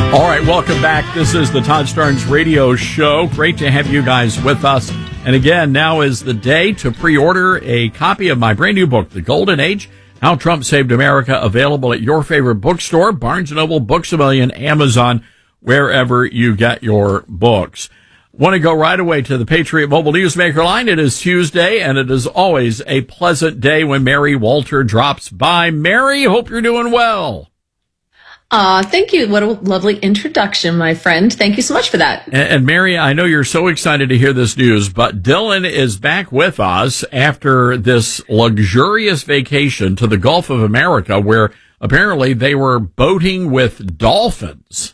All right, welcome back. This is the Todd Starnes Radio Show. Great to have you guys with us. And again, now is the day to pre-order a copy of my brand new book, The Golden Age, How Trump Saved America, available at your favorite bookstore, Barnes & Noble, Books A Million, Amazon, wherever you get your books. Want to go right away to the Patriot Mobile Newsmaker line. It is Tuesday, and it is always a pleasant day when Mary Walter drops by. Mary, hope you're doing well. Thank you. What a lovely introduction, my friend. Thank you so much for that. And Mary, I know you're so excited to hear this news, but Dylan is back with us after this luxurious vacation to the Gulf of America, where apparently they were boating with dolphins.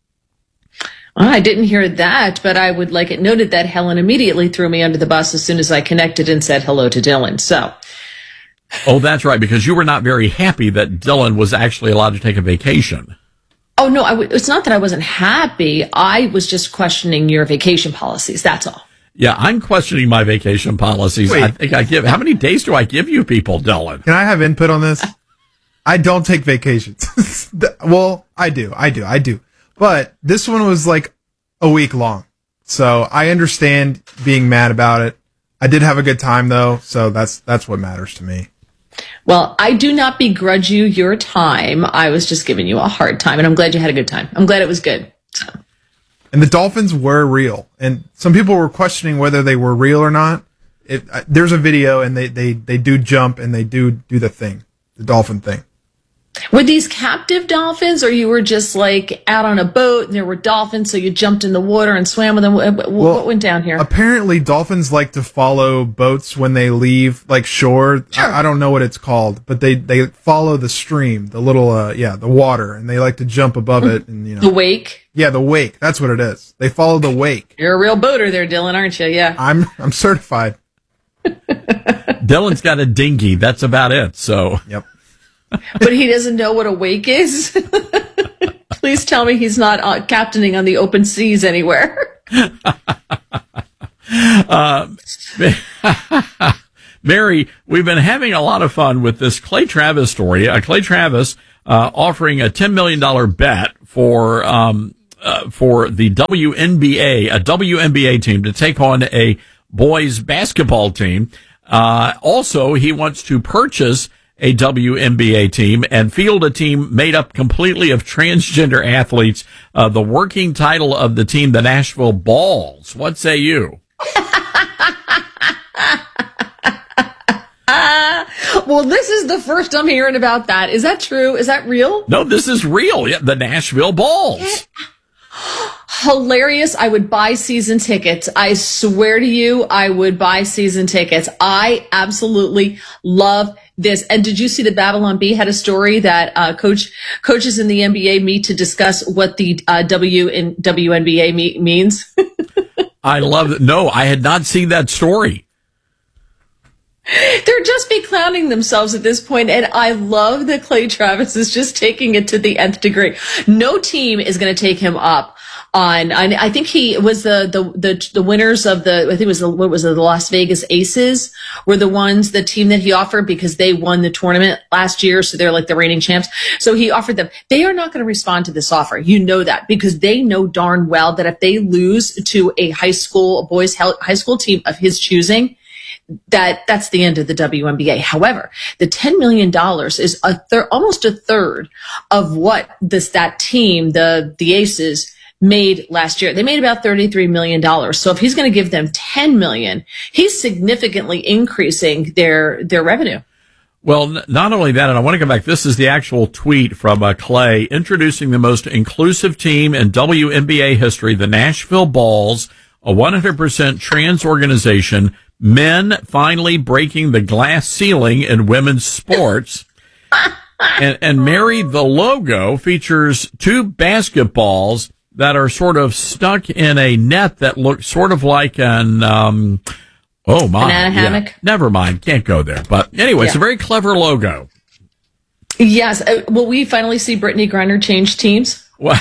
I didn't hear that, but I would like it noted that Helen immediately threw me under the bus as soon as I connected and said hello to Dylan. So. Oh, that's right, because you were not very happy that Dylan was actually allowed to take a vacation. Oh, no, it's not that I wasn't happy. I was just questioning your vacation policies. That's all. Yeah, I'm questioning my vacation policies. Wait. I think how many days do I give you people, Dylan? Can I have input on this? I don't take vacations. Well, I do. But this one was like a week long. So I understand being mad about it. I did have a good time though, so that's what matters to me. Well, I do not begrudge you your time. I was just giving you a hard time, and I'm glad you had a good time. I'm glad it was good. So. And the dolphins were real, and some people were questioning whether they were real or not. There's a video, and they do jump, and they do the thing, the dolphin thing. Were these captive dolphins, or you were just like out on a boat and there were dolphins, so you jumped in the water and swam with them? What went down here? Apparently, dolphins like to follow boats when they leave, like shore. Sure. I don't know what it's called, but they follow the stream, the little, the water, and they like to jump above it. And the wake? Yeah, the wake. That's what it is. They follow the wake. You're a real boater there, Dylan, aren't you? Yeah. I'm certified. Dylan's got a dinghy. That's about it. So. Yep. But he doesn't know what a wake is? Please tell me he's not captaining on the open seas anywhere. Mary, we've been having a lot of fun with this Clay Travis story. Clay Travis offering a $10 million bet for the WNBA, a WNBA team to take on a boys basketball team. Also, he wants to purchase a WNBA team and field a team made up completely of transgender athletes. The working title of the team, the Nashville Balls. What say you? Well, this is the first I'm hearing about that. Is that true? Is that real? No, this is real. Yeah, the Nashville Balls. Hilarious. I would buy season tickets. I swear to you, I would buy season tickets. I absolutely love this. And did you see that Babylon Bee had a story that coaches in the NBA meet to discuss what the WNBA means? I love it. No, I had not seen that story. They're just be clowning themselves at this point, and I love that Clay Travis is just taking it to the nth degree. No team is going to take him up on. I think he was the winners of the. I think it was the Las Vegas Aces were the team that he offered because they won the tournament last year, so they're like the reigning champs. So he offered them. They are not going to respond to this offer. You know that because they know darn well that if they lose to a boys high school team of his choosing, that's the end of the WNBA. However, the $10 million is almost a third of what that team, the Aces, made last year. They made about $33 million. So if he's going to give them $10 million, he's significantly increasing their revenue. Well, not only that, and I want to go back. This is the actual tweet from Clay introducing the most inclusive team in WNBA history, the Nashville Balls, a 100% trans organization. Men finally breaking the glass ceiling in women's sports. and Mary, the logo features two basketballs that are sort of stuck in a net that looks sort of like an, oh my. Banana hammock? Yeah, never mind. Can't go there. But anyway, It's a very clever logo. Yes. Will we finally see Brittany Griner change teams? Wow.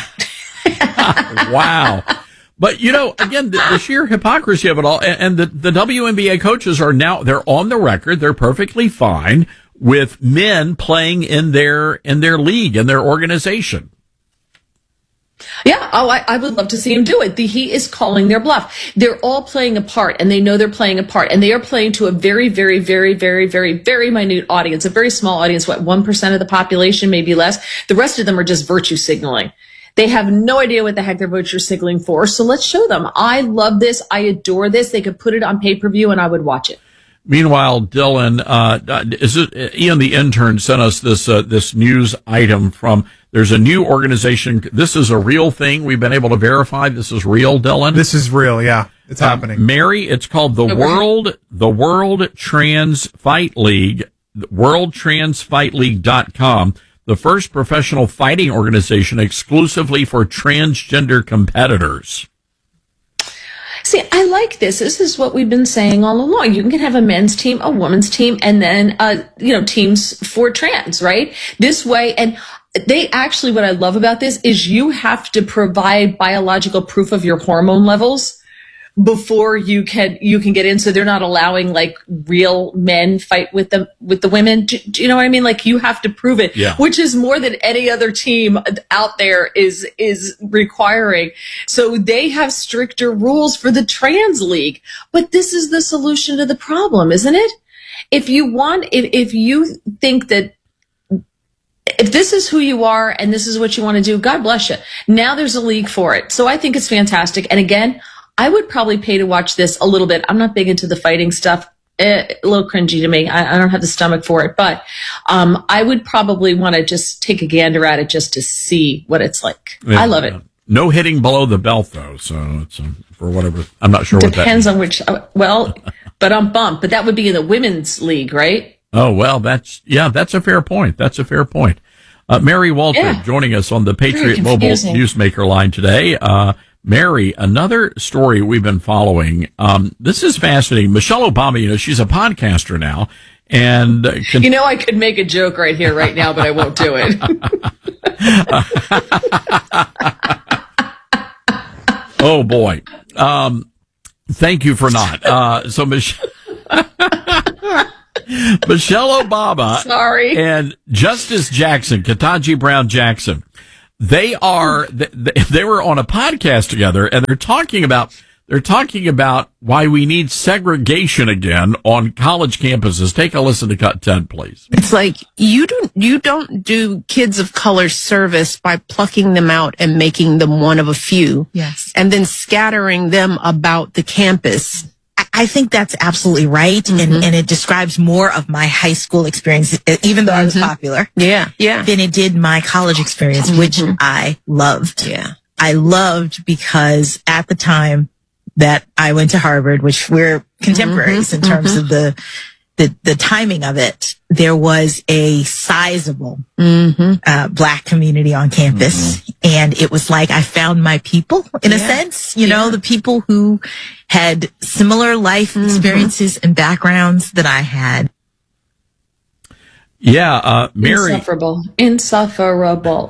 But, again, the sheer hypocrisy of it all, and the WNBA coaches are now, they're on the record, they're perfectly fine with men playing in their league, in their organization. Yeah, Oh, I would love to see him do it. He is calling their bluff. They're all playing a part, and they know they're playing a part, and they are playing to a very, very, very, very, very, very minute audience, a very small audience, 1% of the population, maybe less. The rest of them are just virtue signaling. They have no idea what the heck they're virtue signaling for, so let's show them. I love this. I adore this. They could put it on pay-per-view, and I would watch it. Meanwhile, Dylan, Ian the intern sent us this news item from, there's a new organization. This is a real thing. We've been able to verify this is real, Dylan. This is real. Yeah. It's happening. Mary, it's called the World Trans Fight League, worldtransfightleague.com, the first professional fighting organization exclusively for transgender competitors. See, I like this. This is what we've been saying all along. You can have a men's team, a women's team, and then, teams for trans, right? This way, and they actually, what I love about this is you have to provide biological proof of your hormone levels before you can get in. So they're not allowing like real men fight with the women. Do you know what I mean? Like you have to prove it, which is more than any other team out there is requiring. So they have stricter rules for the trans league, but this is the solution to the problem, isn't it? If you think that, if this is who you are and this is what you want to do, God bless you. Now there's a league for it. So I think it's fantastic. And again, I would probably pay to watch this a little bit. I'm not big into the fighting stuff. A little cringy to me. I don't have the stomach for it, but I would probably want to just take a gander at it just to see what it's like. Yeah, I love it. No hitting below the belt, though. So it's for whatever. I'm not sure what that depends on which. But I'm bummed. But that would be in the women's league, right? Oh well, that's a fair point. That's a fair point. Mary Walter joining us on the Patriot Mobile Newsmaker line today. Mary, another story we've been following. This is fascinating. Michelle Obama, she's a podcaster now. And I could make a joke right here, right now, but I won't do it. Oh, boy. Thank you for not. So Michelle Obama and Justice Jackson, Ketanji Brown Jackson, they were on a podcast together, and they're talking about why we need segregation again on college campuses. Take a listen to cut 10, please. It's like you don't do kids of color service by plucking them out and making them one of a few. Yes. And then scattering them about the campus. I think that's absolutely right. Mm-hmm. And it describes more of my high school experience, even though I was popular. Yeah. Than it did my college experience, which I loved. Yeah. I loved because at the time that I went to Harvard, which we're contemporaries in terms of the timing of it, there was a sizable Black community on campus. And it was like I found my people in a sense, the people who had similar life experiences and backgrounds that I had. Yeah, Mary. Insufferable.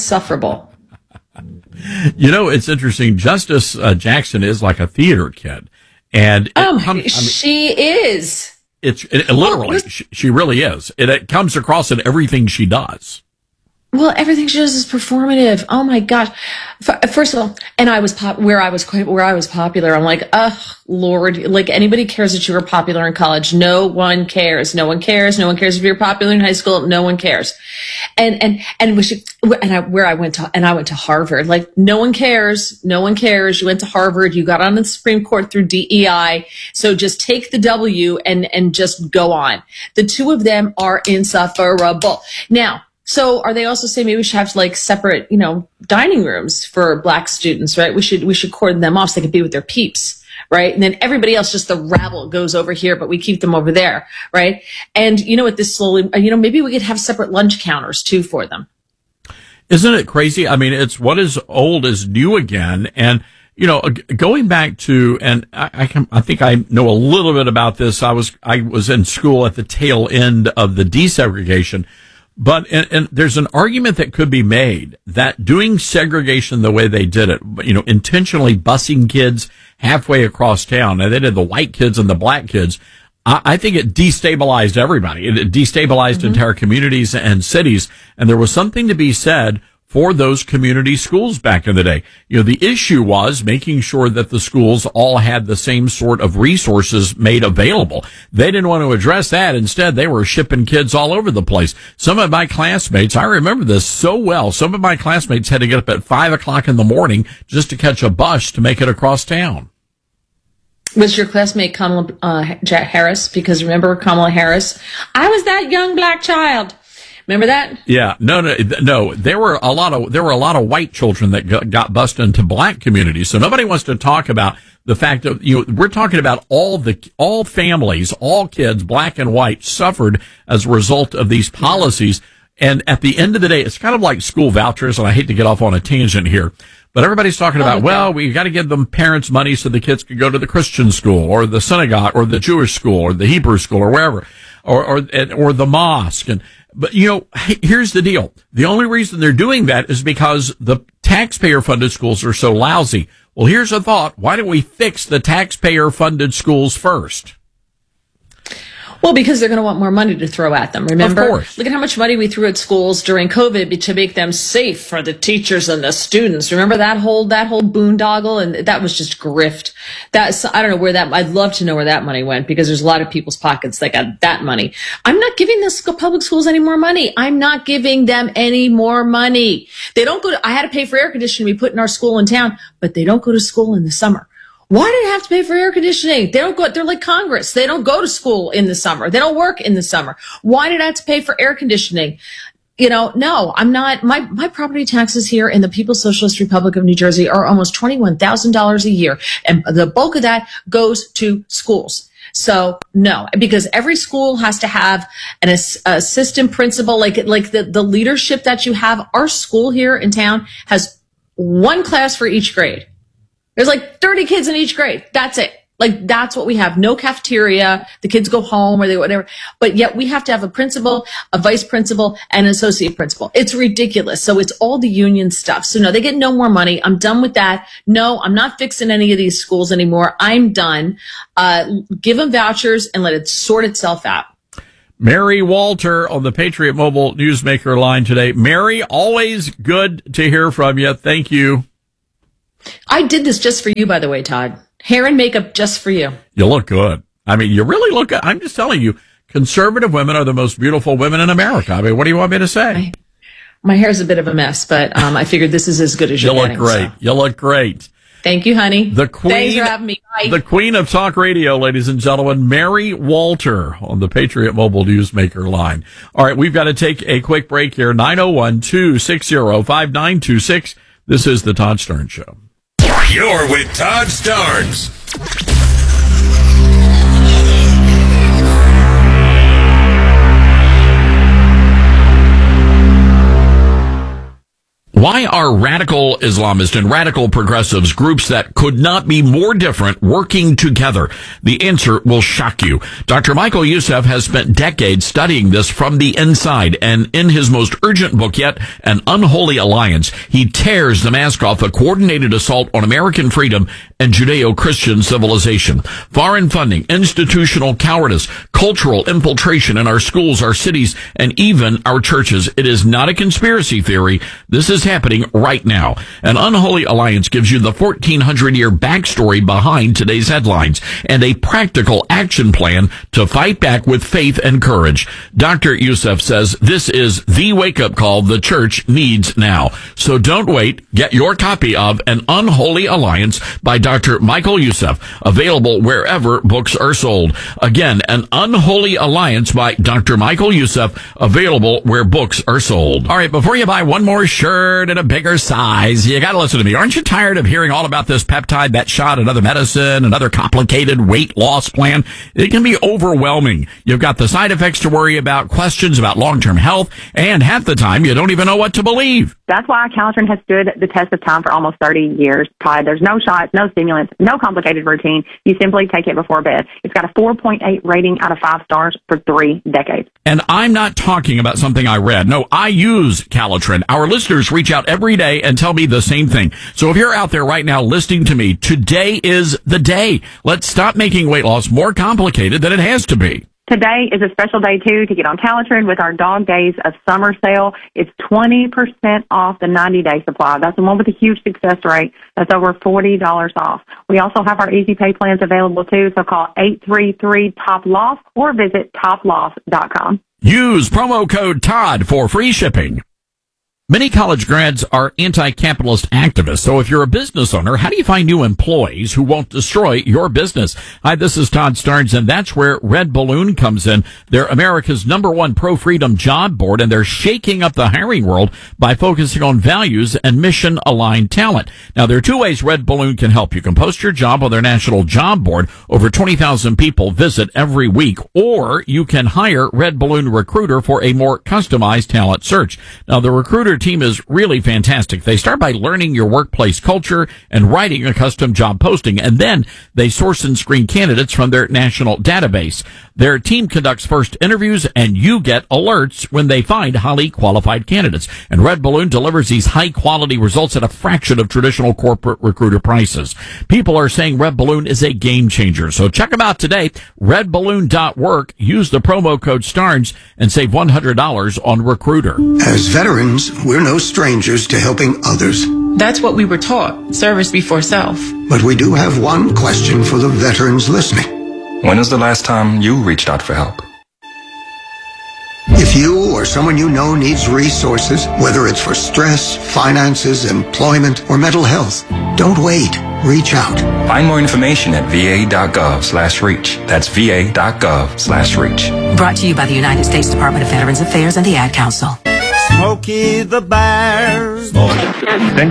It's interesting. Justice Jackson is like a theater kid. And she is. Literally, she really is. It comes across in everything she does. Well, everything she does is performative. Oh my gosh! First of all, and I was where I was popular. I'm like, oh Lord! Like anybody cares that you were popular in college? No one cares. No one cares. No one cares if you're popular in high school. No one cares. I went to Harvard. Like no one cares. No one cares. You went to Harvard. You got on the Supreme Court through DEI. So just take the W and just go on. The two of them are insufferable. Now. So are they also saying maybe we should have like separate, dining rooms for Black students, right? We should cordon them off so they can be with their peeps, right? And then everybody else, just the rabble goes over here, but we keep them over there, right? And with this slowly, maybe we could have separate lunch counters too for them. Isn't it crazy? I mean, it's what is old is new again. And, going back to, and I think I know a little bit about this. I was in school at the tail end of the desegregation. But and there's an argument that could be made that doing segregation the way they did it, intentionally busing kids halfway across town, and they did the white kids and the Black kids, I think it destabilized everybody. It destabilized entire communities and cities. And there was something to be said for those community schools back in the day. You know, the issue was making sure that the schools all had the same sort of resources made available. They didn't want to address that. Instead, they were shipping kids all over the place. Some of my classmates, I remember this so well, some of my classmates had to get up at 5 o'clock in the morning just to catch a bus to make it across town. Was your classmate Kamala Harris? Because remember Kamala Harris? I was that young black child. Remember that? Yeah, no. There were a lot of white children that got bused into black communities. So nobody wants to talk about the fact that, you know, we're talking about all families, all kids, black and white, suffered as a result of these policies. And at the end of the day, it's kind of like school vouchers. And I hate to get off on a tangent here, but everybody's talking about, well, we got to give them parents money so the kids could go to the Christian school or the synagogue or the Jewish school or the Hebrew school or wherever, or the mosque. But, you know, here's the deal. The only reason they're doing that is because the taxpayer-funded schools are so lousy. Well, here's a thought. Why don't we fix the taxpayer-funded schools first? Well, because they're going to want more money to throw at them. Remember? Of course. Look at how much money we threw at schools during COVID to make them safe for the teachers and the students. Remember that whole boondoggle? And that was just grift. I don't know where I'd love to know where that money went, because there's a lot of people's pockets that got that money. I'm not giving the public schools any more money. I'm not giving them any more money. They don't I had to pay for air conditioning we put in our school in town, but they don't go to school in the summer. Why do they have to pay for air conditioning? They don't go, they're like Congress. They don't go to school in the summer. They don't work in the summer. Why did I have to pay for air conditioning? You know, no, I'm not. My property taxes here in the People's Socialist Republic of New Jersey are almost $21,000 a year. And the bulk of that goes to schools. So no, because every school has to have an assistant principal, like the leadership that you have. Our school here in town has one class for each grade. There's like 30 kids in each grade. That's it. Like, that's what we have. No cafeteria. The kids go home or whatever. But yet we have to have a principal, a vice principal, and an associate principal. It's ridiculous. So it's all the union stuff. So no, they get no more money. I'm done with that. No, I'm not fixing any of these schools anymore. I'm done. Give them vouchers and let it sort itself out. Mary Walter on the Patriot Mobile Newsmaker line today. Mary, always good to hear from you. Thank you. I did this just for you, by the way, Todd. Hair and makeup just for you. You look good. I mean, you really look good. I'm just telling you, conservative women are the most beautiful women in America. I mean, what do you want me to say? My hair's a bit of a mess, but I figured this is as good as you're getting. You look great. So. You look great. Thank you, honey. The queen, thanks for having me. Bye. The queen of talk radio, ladies and gentlemen, Mary Walter on the Patriot Mobile Newsmaker line. All right, we've got to take a quick break here. 901-260-5926. This is the Todd Starnes Show. You're with Todd Starnes. Why are radical Islamists and radical progressives, groups that could not be more different, working together? The answer will shock you. Dr. Michael Youssef has spent decades studying this from the inside, and in his most urgent book yet, An Unholy Alliance, he tears the mask off a coordinated assault on American freedom and Judeo-Christian civilization. Foreign funding, institutional cowardice, cultural infiltration in our schools, our cities, and even our churches. It is not a conspiracy theory. This is happening right now. An Unholy Alliance gives you the 1,400-year backstory behind today's headlines and a practical action plan to fight back with faith and courage. Dr. Youssef says this is the wake-up call the church needs now. So don't wait. Get your copy of An Unholy Alliance by Dr. Michael Youssef, available wherever books are sold. Again, An Unholy Alliance by Dr. Michael Youssef, available where books are sold. All right, before you buy one more shirt in a bigger size, you gotta listen to me. Aren't you tired of hearing all about this peptide, that shot, another medicine, another complicated weight loss plan? It can be overwhelming. You've got the side effects to worry about, questions about long-term health, and half the time you don't even know what to believe. That's why Calotren has stood the test of time for almost 30 years, Todd. There's no shots, no stimulants, no complicated routine. You simply take it before bed. It's got a 4.8 rating out of 5 stars for 3 decades. And I'm not talking about something I read. No, I use Calotren. Our listeners reach out every day and tell me the same thing. So if you're out there right now listening to me, today is the day. Let's stop making weight loss more complicated than it has to be. Today is a special day, too, to get on Calitrin with our Dog Days of Summer sale. It's 20% off the 90-day supply. That's the one with a huge success rate. That's over $40 off. We also have our easy pay plans available, too, so call 833-TOP-LOFT or visit toploft.com. Use promo code Todd for free shipping. Many college grads are anti-capitalist activists. So if you're a business owner, how do you find new employees who won't destroy your business? Hi, this is Todd Starnes, and that's where Red Balloon comes in. They're America's #1 pro-freedom job board, and they're shaking up the hiring world by focusing on values and mission-aligned talent. Now, there are two ways Red Balloon can help. You can post your job on their national job board. Over 20,000 people visit every week. Or you can hire Red Balloon Recruiter for a more customized talent search. Now, the Recruiter team is really fantastic. They start by learning your workplace culture and writing a custom job posting, and then they source and screen candidates from their national database. Their team conducts first interviews, and you get alerts when they find highly qualified candidates. And Red Balloon delivers these high-quality results at a fraction of traditional corporate recruiter prices. People are saying Red Balloon is a game changer. So check them out today, redballoon.work. Use the promo code STARNS and save $100 on Recruiter. As veterans, we're no strangers to helping others. That's what we were taught, service before self. But we do have one question for the veterans listening. When was the last time you reached out for help? If you or someone you know needs resources, whether it's for stress, finances, employment, or mental health, don't wait. Reach out. Find more information at va.gov/reach. That's va.gov/reach. Brought to you by the United States Department of Veterans Affairs and the Ad Council. Smokey the Bear.